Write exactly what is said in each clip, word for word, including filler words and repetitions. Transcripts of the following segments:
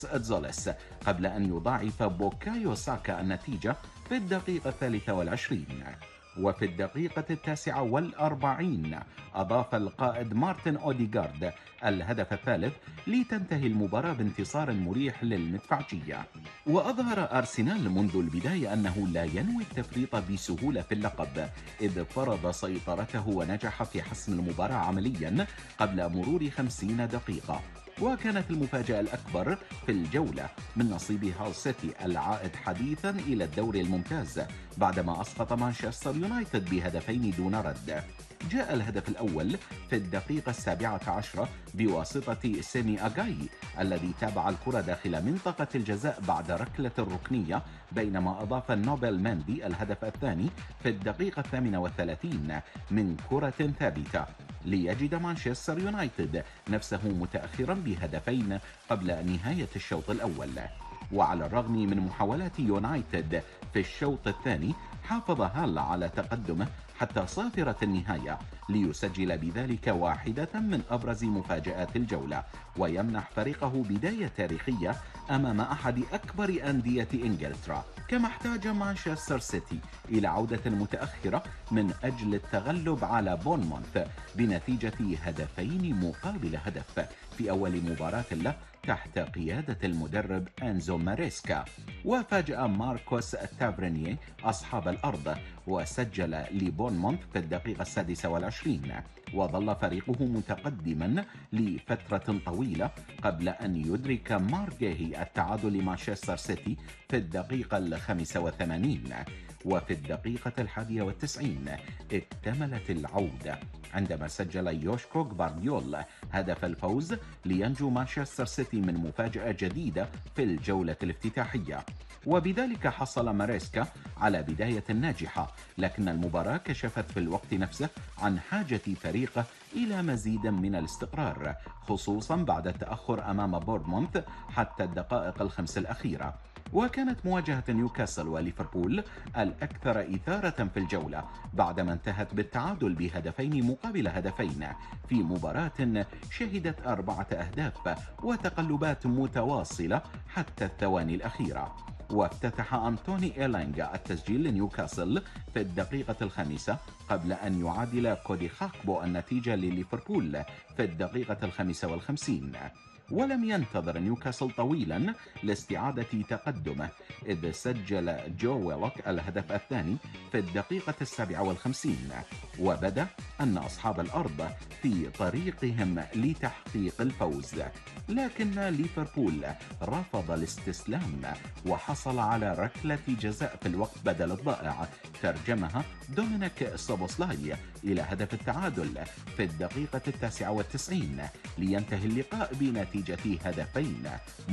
أتزوليس قبل أن يضاعف بوكايو ساكا النتيجة في الدقيقة الثالثة والعشرين. وفي الدقيقة التاسعة والأربعين أضاف القائد مارتن أوديغارد الهدف الثالث لتنتهي المباراة بانتصار مريح للمدفعجية. وأظهر أرسنال منذ البداية أنه لا ينوي التفريط بسهولة في اللقب، إذ فرض سيطرته ونجح في حسم المباراة عمليا قبل مرور خمسين دقيقة. وكانت المفاجأة الأكبر في الجولة من نصيب هال سيتي العائد حديثا إلى الدوري الممتاز بعدما أسقط مانشستر يونايتد بهدفين دون رد. جاء الهدف الأول في الدقيقة السابعة عشرة بواسطة سيمي أغاي الذي تابع الكرة داخل منطقة الجزاء بعد ركلة الركنية، بينما أضاف النوبل ماندي الهدف الثاني في الدقيقة الثامنة والثلاثين من كرة ثابتة، ليجد مانشستر يونايتد نفسه متأخرا بهدفين قبل نهاية الشوط الأول. وعلى الرغم من محاولات يونايتد في الشوط الثاني حافظ هال على تقدمه حتى صافرة النهاية ليسجل بذلك واحدة من أبرز مفاجآت الجولة، ويمنح فريقه بداية تاريخية أمام أحد أكبر أندية إنجلترا. كما احتاج مانشستر سيتي إلى عودة متأخرة من أجل التغلب على بورنموث بنتيجة هدفين مقابل هدف في أول مباراة له تحت قيادة المدرب أنزو ماريسكا. وفاجأ ماركوس تافرينيي أصحاب الأرض وسجل لبورنموث في الدقيقة السادسة والعشرين، وظل فريقه متقدما لفترة طويلة قبل أن يدرك مارجيهي التعادل لمانشستر سيتي في الدقيقة الخامسة والثمانين. وفي الدقيقة الحادية والتسعين اكتملت العودة عندما سجل يوشكو غفارديول هدف الفوز لينجو مانشستر سيتي من مفاجأة جديدة في الجولة الافتتاحية. وبذلك حصل ماريسكا على بداية ناجحة، لكن المباراة كشفت في الوقت نفسه عن حاجة فريقه إلى مزيد من الاستقرار، خصوصا بعد التأخر أمام بورنموث حتى الدقائق الخمس الأخيرة. وكانت مواجهة نيوكاسل وليفربول الأكثر إثارة في الجولة بعدما انتهت بالتعادل بهدفين مقابل هدفين في مباراة شهدت أربعة أهداف وتقلبات متواصلة حتى الثواني الأخيرة. وافتتح أنتوني إيلانغا التسجيل لنيوكاسل في الدقيقة الخامسة قبل أن يعادل كودي خاكبو النتيجة لليفربول في الدقيقة الخامسة والخمسين. ولم ينتظر نيوكاسل طويلا لاستعادة تقدمه، إذ سجل جو ويلوك الهدف الثاني في الدقيقة السابعة والخمسين، وبدا أن أصحاب الأرض في طريقهم لتحقيق الفوز. لكن ليفربول رفض الاستسلام وحصل على ركلة جزاء في الوقت بدل الضائع ترجمها دومينيك سوبوسلاي إلى هدف التعادل في الدقيقة التاسعة والتسعين لينتهي اللقاء بنتيجة هدفين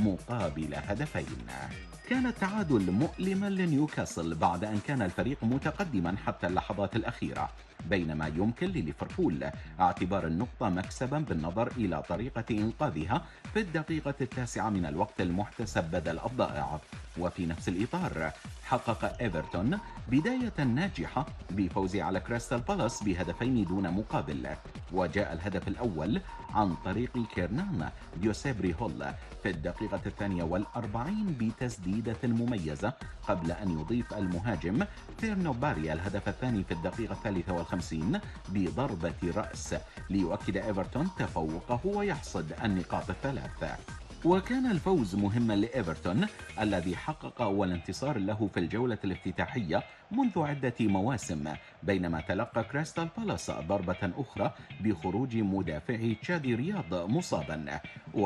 مقابل هدفين. كان التعادل مؤلما لنيوكاسل بعد أن كان الفريق متقدما حتى اللحظات الأخيرة، بينما يمكن لليفربول اعتبار النقطة مكسبا بالنظر إلى طريقة إنقاذها في الدقيقة التاسعة من الوقت المحتسب بدل الضائع. وفي نفس الإطار حقق إيفرتون بداية ناجحة بفوز على كريستال بالاس بهدفين دون مقابل، وجاء الهدف الأول عن طريق كيرنان ديوسيبري هول في الدقيقة الثانية والأربعين بتسديدة مميزة قبل أن يضيف المهاجم تيرنو باري الهدف الثاني في الدقيقة الثالثة والخمسين بضربة رأس ليؤكد إيفرتون تفوقه ويحصد النقاط الثلاثة. وكان الفوز مهما لإيفرتون الذي حقق أول انتصار له في الجولة الافتتاحية منذ عدة مواسم، بينما تلقى كريستال بالاس ضربة أخرى بخروج مدافع تشادي رياض مصابا.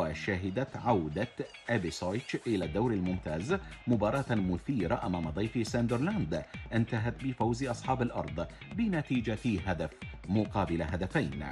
وشهدت عودة أبيسويتش إلى الدوري الممتاز مباراة مثيرة أمام ضيف ساندرلاند انتهت بفوز أصحاب الأرض بنتيجة هدف مقابل هدفين.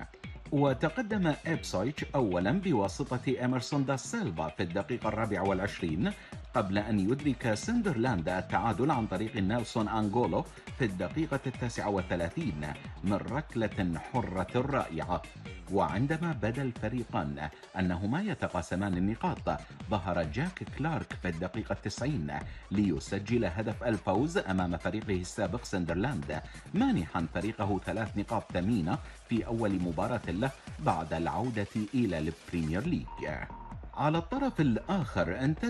وتقدم إبسويتش أولا بواسطة إمرسون دا سيلفا في الدقيقة الرابعة والعشرين قبل أن يدرك سندرلاند التعادل عن طريق نيلسون أنغولو في الدقيقة التاسعة والثلاثين من ركلة حرة رائعة. وعندما بدا الفريقان أنهما يتقاسمان النقاط ظهر جاك كلارك في الدقيقة التسعين ليسجل هدف الفوز أمام فريقه السابق سندرلاند، مانحا فريقه ثلاث نقاط ثمينة في أول مباراة له بعد العودة إلى البريمير ليج. على الطرف الآخر انتهى